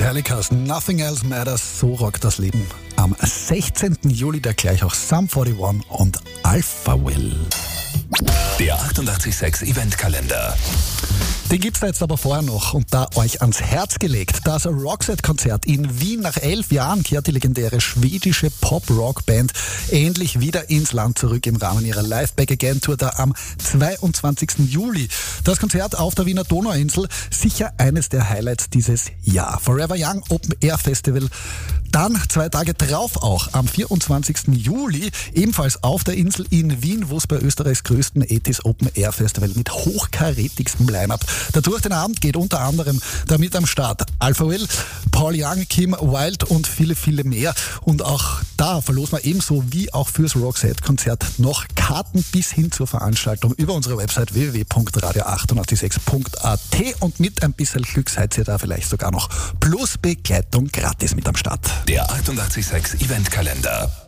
Metallica's Nothing Else Matters, so rockt das Leben. Am 16. Juli da gleich auch Sum 41 und Alpha Will. Der 886 Eventkalender. Den gibt's da jetzt aber vorher noch und da euch ans Herz gelegt. Das Roxette-Konzert in Wien. Nach 11 Jahren kehrt die legendäre schwedische Pop-Rock-Band endlich wieder ins Land zurück im Rahmen ihrer Live Back Again Tour da am 22. Juli. Das Konzert auf der Wiener Donauinsel, sicher eines der Highlights dieses Jahr. Forever Young Open Air Festival. Dann 2 Tage drauf auch, am 24. Juli, ebenfalls auf der Insel in Wien, wo es bei Österreichs größten 80s Open Air Festival mit hochkarätigstem Line-Up. Da durch den Abend geht unter anderem damit am Start Alpha Will, Paul Young, Kim Wilde und viele, viele mehr. Und auch da verlosen wir ebenso wie auch fürs Roxette-Konzert noch Karten bis hin zur Veranstaltung über unsere Website www.radio886.at und mit ein bisschen Glück seid ihr da vielleicht sogar noch plus Begleitung gratis mit am Start. Der 886 Eventkalender.